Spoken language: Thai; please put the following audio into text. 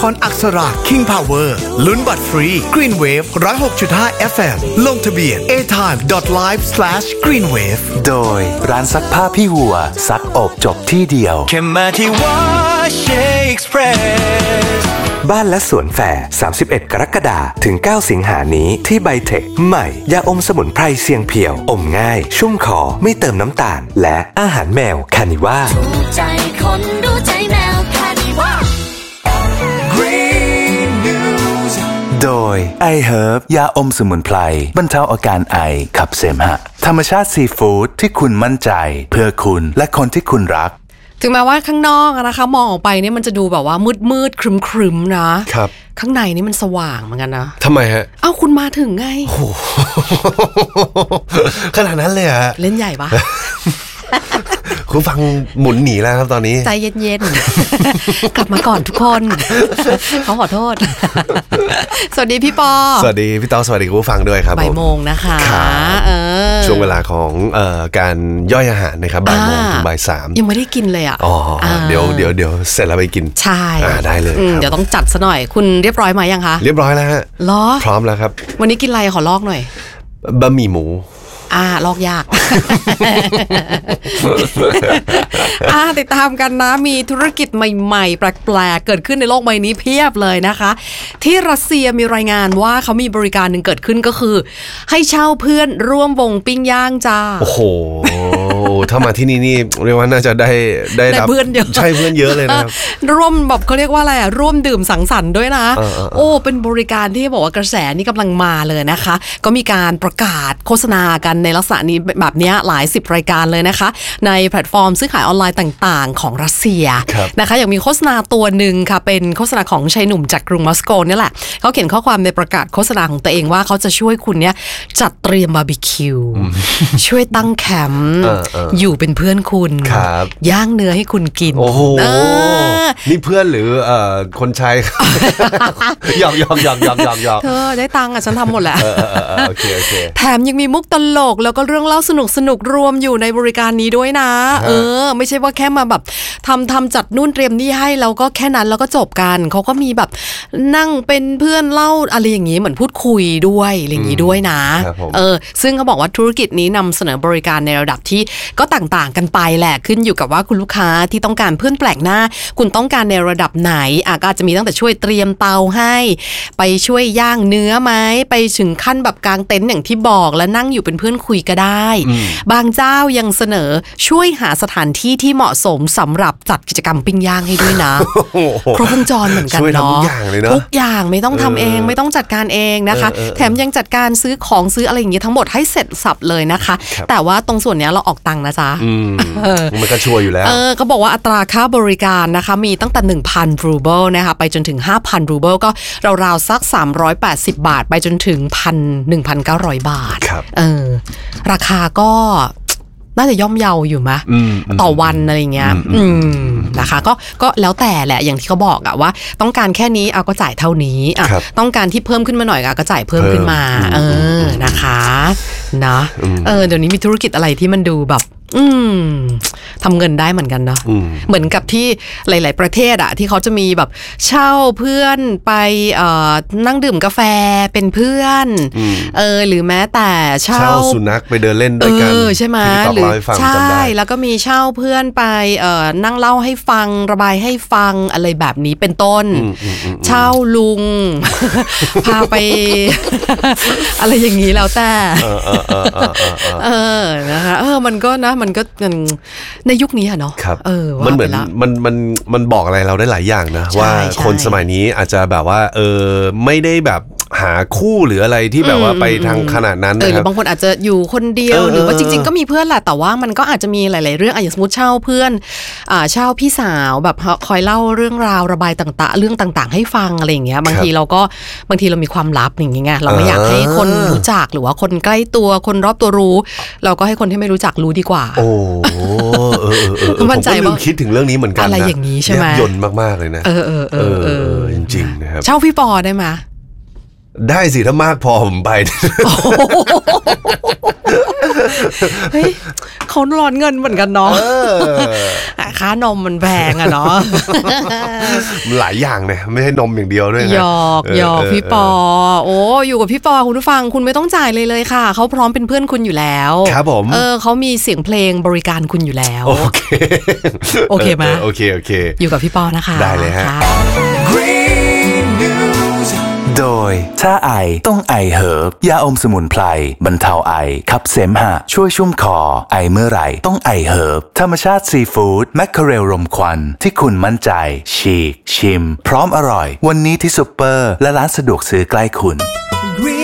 พรอักษรา King Power ลุ้นบัตรฟรี Green Wave 106.5 FM ลงทะเบียน aTime.live/greenwave โดยร้านซักผ้าพี่วัวซักอบจบที่เดียวแค่มาที่ Wash Express บ้านและสวนแฟร์31 กรกฎาคมถึง 9 สิงหานี้ที่ไบเทคใหม่ยาอมสมุนไพรเสียงเพียวอมง่ายชุ่มคอไม่เติมน้ำตาลและอาหารแมวคานิว่าถูกใจคนรู้ใจแมวคานิว่าโดย iHerb ยาอมสมุนไพรบรรเทาอาการไอขับเสมหะธรรมชาติซีฟู้ดที่คุณมั่นใจเพื่อคุณและคนที่คุณรักถึงแม้ว่าข้างนอกนะคะมองออกไปเนี่ยมันจะดูแบบว่ามืดครึมๆนะครับข้างในนี่มันสว่างเหมือนกันนะทำไมฮะเอ้าคุณมาถึงไงขนาดนั้นเลยฮะเล่นใหญ่ปะคุณฟังหมุนหนีแล้วครับตอนนี้ใจเย็นๆ กลับมาก่อนทุกคนเขาขอโทษสวัสดีพี่ปอสวัสดีพี่ต้อสวัสดีคุณผู้ฟังด้วยครับบ่ายโมงนะคะช่วงเวลาของการย่อยอาหารนะครับบ่ายโมงถึงบ่ายสามยังไม่ได้กินเลยอ่ะเดี๋ยวเสร็จแล้วไปกินใช่ได้เลยเดี๋ยวต้องจัดซะหน่อยคุณเรียบร้อยมายังคะเรียบร้อยแล้วฮะพร้อมแล้วครับวันนี้กินอะไรขอลอกหน่อยบะหมี่หมูลอกยาก ติดตามกันนะมีธุรกิจใหม่ๆแปลกๆเกิดขึ้นในโลกใบนี้เพียบเลยนะคะที่รัสเซียมีรายงานว่าเขามีบริการหนึ่งเกิดขึ้นก็คือให้เช่าเพื่อนร่วมวงปิ้งย่างจ้าโอ้โหถ้ามาที่นี่เรียกว่าน่าจะได้รับเพื่อนเยอะใช่เพื่อนเยอะเลยนะครับร่วมแบบเขาเรียกว่าอะไรร่วมดื่มสังสรรค์ด้วยนะเป็นบริการที่บอกว่ากระแสนี้กำลังมาเลยนะคะก็มีการประกาศโฆษณากันในลักษณะนี้แบบนี้หลาย10รายการเลยนะคะในแพลตฟอร์มซื้อขายออนไลน์ต่างๆของรัสเซียนะคะอย่างมีโฆษณาตัวหนึ่งค่ะเป็นโฆษณาของชายหนุ่มจากกรุงมอสโกนี่แหละเขาเขียนข้อความในประกาศโฆษณาของตัวเองว่าเขาจะช่วยคุณเนี่ยจัดเตรียมบาร์บีคิวช่วยตั้งแคมป์อยู่เป็นเพื่อนคุณย่างเนื้อให้คุณกินโอ้โหนี่เพื่อนหรือคนใช้หยอกเธอได้ตังค์ฉันทำหมดแหละโอเคแถมยังมีมุกตลกแล้วก็เรื่องเล่าสนุกรวมอยู่ในบริการนี้ด้วยนะไม่ใช่ว่าแค่มาแบบทำจัดนู่นเตรียมนี่ให้แล้วก็แค่นั้นแล้วก็จบกันเขาก็มีแบบนั่งเป็นเพื่อนเล่าอะไรอย่างนี้เหมือนพูดคุยด้วยอะไรอย่างนี้ด้วยนะซึ่งเขาบอกว่าธุรกิจนี้นำเสนอบริการในระดับที่ก็ต่างๆกันไปแหละขึ้นอยู่กับว่าคุณลูกค้าที่ต้องการเพื่อนแปลกหน้าคุณต้องการในระดับไหนก็อาจจะมีตั้งแต่ช่วยเตรียมเตาให้ไปช่วยย่างเนื้อไหมไปถึงขั้นแบบกางเต็นท์อย่างที่บอกแล้วนั่งอยู่เป็นเพื่อนคุยก็ได้บางเจ้ายังเสนอช่วยหาสถานที่ที่เหมาะสมสำหรับจัดกิจกรรมปิ้งย่างให้ด้วยนะครบวงจรเหมือนกันเนาะทุกอย่างไม่ต้องทำเองไม่ต้องจัดการเองนะคะแถมยังจัดการซื้อของซื้ออะไรอย่างเงี้ยทั้งหมดให้เสร็จสับเลยนะคะแต่ว่าตรงส่วนนี้เราออกตังค์นะจ๊ะมันก็ช่วยอยู่แล้วก็บอกว่าอัตราค่าบริการนะคะมีตั้งแต่ 1,000 รูเบิลนะคะไปจนถึง 5,000 รูเบิลก็ราวๆสัก380 บาทไปจนถึง 1,900 บาทราคาก็น่าจะย่อมเยาอยู่ไหมต่อวันอะไรเงี้ยนะคะก็แล้วแต่แหละอย่างที่เขาบอกอะว่าต้องการแค่นี้ก็จ่ายเท่านี้ต้องการที่เพิ่มขึ้นมาหน่อยก็จ่ายเพิ่มขึ้นมานะคะนะเดี๋ยวนี้มีธุรกิจอะไรที่มันดูแบบทำเงินได้เหมือนกันเนาะเหมือนกับที่หลายๆประเทศอะที่เขาจะมีแบบเช่าเพื่อนไปนั่งดื่มกาแฟเป็นเพื่อนหรือแม้แต่เช่าสุนัขไปเดินเล่นด้วยกันใช่ไหมหรือใช่แล้วก็มีเช่าเพื่อนไปนั่งเล่าให้ฟังระบายให้ฟังอะไรแบบนี้เป็นต้นเช่าลุงพาไปอะไรอย่างนี้แล้วแต่นะคะมันก็นะมันก็ในยุคนี้อะเนาะมันเหมือนมันบอกอะไรเราได้หลายอย่างนะว่าคนสมัยนี้อาจจะแบบว่าไม่ได้แบบหาคู่หรืออะไรที่แบบว่าไปทางขนาดนั้นนะครับหรือบางคนอาจจะอยู่คนเดียวหรือว่าจริงๆก็มีเพื่อนแหละแต่ว่ามันก็อาจจะมีหลายๆเรื่องอย่างสมมติเช่าเพื่อนเช่าพี่สาวแบบคอยเล่าเรื่องราวระบายต่างๆเรื่องต่างๆให้ฟังอะไรอย่างเงี้ยบางทีเรามีความลับอย่างเงี้ยเราไม่อยากให้คนรู้จักหรือว่าคนใกล้ตัวคนรอบตัวรู้เราก็ให้คนที่ไม่รู้จักรู้ดีกว่าผมก็ลืมคิดถึงเรื่องนี้เหมือนกันนะอะไรอย่างนี้ใช่ไหมยนต์มากๆเลยนะจริงๆนะครับเช่าพี่ปอได้ไหมได้สิถ้ามากพอผมไปเฮ้ยเขาร้อนเงินเหมือนกันเนาะค่านมมันแพงอะเนาะหลายอย่างเนี่ยไม่ใช่นมอย่างเดียวด้วยนะหยอกพี่ปอโอ้อยู่กับพี่ปอคุณผู้ฟังคุณไม่ต้องจ่ายเลยค่ะเขาพร้อมเป็นเพื่อนคุณอยู่แล้วครับผมเขามีเสียงเพลงบริการคุณอยู่แล้วโอเคไหมโอเคอยู่กับพี่ปอนะคะได้เลยฮะโดยถ้าไอต้องไอเฮิร์บยาอมสมุนไพรบรรเทาไอขับเสมหะช่วยชุ่มคอไอเมื่อไหร่ต้องไอเฮิร์บธรรมชาติซีฟู้ดแมคเคอเรลรมควันที่คุณมั่นใจฉีกชิมพร้อมอร่อยวันนี้ที่ซุปเปอร์และร้านสะดวกซื้อใกล้คุณ